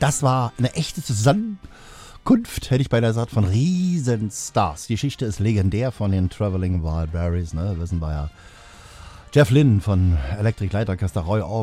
Das war eine echte Zusammenkunft, hätte ich beinahe gesagt, von Riesenstars. Die Geschichte ist legendär von den Traveling Wild Berries, ne? Wissen wir ja. Jeff Lynne von Electric Light Orchestra, Roy